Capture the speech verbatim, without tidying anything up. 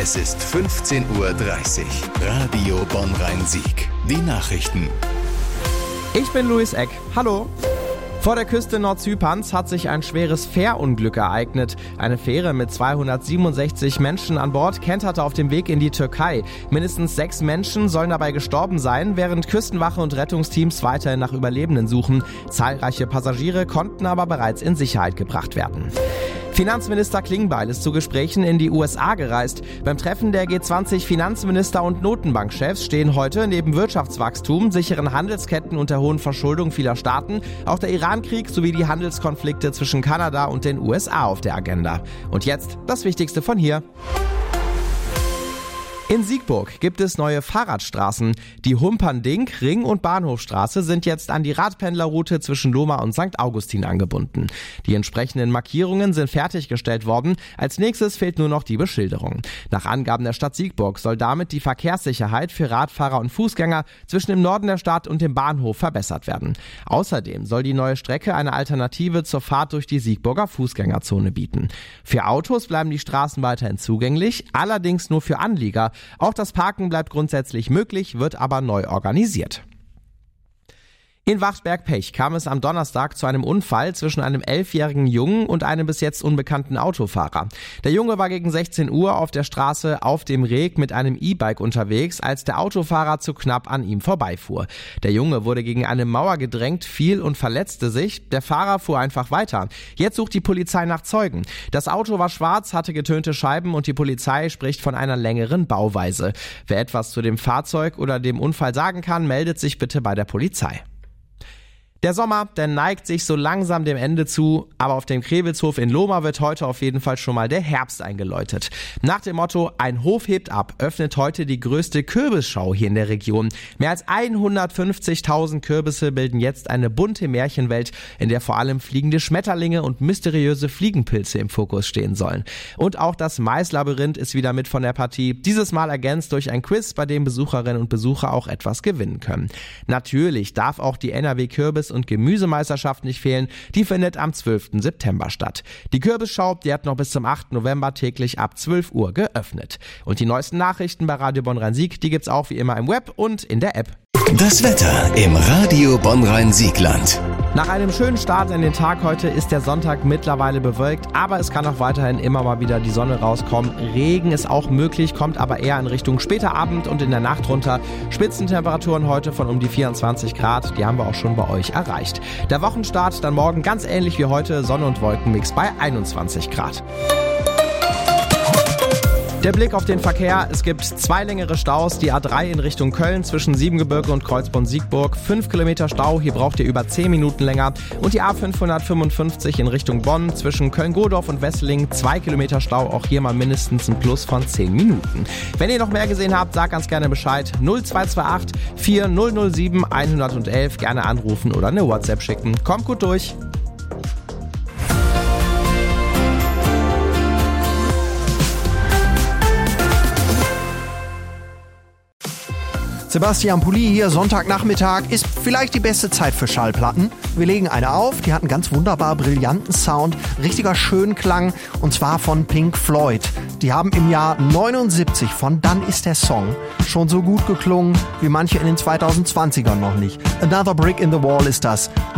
Es ist fünfzehn Uhr dreißig. Radio Bonn-Rhein-Sieg. Die Nachrichten. Ich bin Luis Eck. Hallo. Vor der Küste Nordzyperns hat sich ein schweres Fährunglück ereignet. Eine Fähre mit zweihundertsiebenundsechzig Menschen an Bord kenterte auf dem Weg in die Türkei. Mindestens sechs Menschen sollen dabei gestorben sein, während Küstenwache und Rettungsteams weiterhin nach Überlebenden suchen. Zahlreiche Passagiere konnten aber bereits in Sicherheit gebracht werden. Finanzminister Klingbeil ist zu Gesprächen in die U S A gereist. Beim Treffen der G zwanzig Finanzminister und Notenbankchefs stehen heute neben Wirtschaftswachstum, sicheren Handelsketten und der hohen Verschuldung vieler Staaten auch der Irankrieg sowie die Handelskonflikte zwischen Kanada und den U S A auf der Agenda. Und jetzt das Wichtigste von hier. In Siegburg gibt es neue Fahrradstraßen. Die Humperdinck, Ring- und Bahnhofstraße sind jetzt an die Radpendlerroute zwischen Lohmar und Sankt Augustin angebunden. Die entsprechenden Markierungen sind fertiggestellt worden. Als nächstes fehlt nur noch die Beschilderung. Nach Angaben der Stadt Siegburg soll damit die Verkehrssicherheit für Radfahrer und Fußgänger zwischen dem Norden der Stadt und dem Bahnhof verbessert werden. Außerdem soll die neue Strecke eine Alternative zur Fahrt durch die Siegburger Fußgängerzone bieten. Für Autos bleiben die Straßen weiterhin zugänglich, allerdings nur für Anlieger. Auch das Parken bleibt grundsätzlich möglich, wird aber neu organisiert. In Wachtberg-Pech kam es am Donnerstag zu einem Unfall zwischen einem elfjährigen Jungen und einem bis jetzt unbekannten Autofahrer. Der Junge war gegen sechzehn Uhr auf der Straße auf dem Reg mit einem E-Bike unterwegs, als der Autofahrer zu knapp an ihm vorbeifuhr. Der Junge wurde gegen eine Mauer gedrängt, fiel und verletzte sich. Der Fahrer fuhr einfach weiter. Jetzt sucht die Polizei nach Zeugen. Das Auto war schwarz, hatte getönte Scheiben und die Polizei spricht von einer längeren Bauweise. Wer etwas zu dem Fahrzeug oder dem Unfall sagen kann, meldet sich bitte bei der Polizei. Der Sommer, der neigt sich so langsam dem Ende zu, aber auf dem Krewelshof in Lohmar wird heute auf jeden Fall schon mal der Herbst eingeläutet. Nach dem Motto "Ein Hof hebt ab" öffnet heute die größte Kürbisschau hier in der Region. Mehr als hundertfünfzigtausend Kürbisse bilden jetzt eine bunte Märchenwelt, in der vor allem fliegende Schmetterlinge und mysteriöse Fliegenpilze im Fokus stehen sollen. Und auch das Maislabyrinth ist wieder mit von der Partie, dieses Mal ergänzt durch ein Quiz, bei dem Besucherinnen und Besucher auch etwas gewinnen können. Natürlich darf auch die N R W Kürbis- und Gemüsemeisterschaft nicht fehlen, die findet am zwölften September statt. Die Kürbisschau, die hat noch bis zum achten November täglich ab zwölf Uhr geöffnet. Und die neuesten Nachrichten bei Radio Bonn-Rhein-Sieg, die gibt's auch wie immer im Web und in der App. Das Wetter im Radio Bonn-Rhein-Siegland. Nach einem schönen Start in den Tag heute ist der Sonntag mittlerweile bewölkt, aber es kann auch weiterhin immer mal wieder die Sonne rauskommen. Regen ist auch möglich, kommt aber eher in Richtung später Abend und in der Nacht runter. Spitzentemperaturen heute von um die vierundzwanzig Grad, die haben wir auch schon bei euch erreicht. Der Wochenstart dann morgen ganz ähnlich wie heute, Sonne- und Wolkenmix bei einundzwanzig Grad. Der Blick auf den Verkehr. Es gibt zwei längere Staus. Die A drei in Richtung Köln zwischen Siebengebirge und Kreuzborn-Siegburg. Fünf Kilometer Stau, hier braucht ihr über zehn Minuten länger. Und die A fünfhundertfünfundfünfzig in Richtung Bonn zwischen Köln-Godorf und Wesseling. Zwei Kilometer Stau, auch hier mal mindestens ein Plus von zehn Minuten. Wenn ihr noch mehr gesehen habt, sagt ganz gerne Bescheid. null zwei zwei acht vier null null sieben eins eins eins. Gerne anrufen oder eine WhatsApp schicken. Kommt gut durch. Sebastian Pulli hier, Sonntagnachmittag, ist vielleicht die beste Zeit für Schallplatten. Wir legen eine auf, die hat einen ganz wunderbar brillanten Sound, richtiger Schönklang, und zwar von Pink Floyd. Die haben im Jahr neunundsiebzig von Dann ist der Song schon so gut geklungen wie manche in den zweitausendzwanzigern noch nicht. Another Brick in the Wall ist das.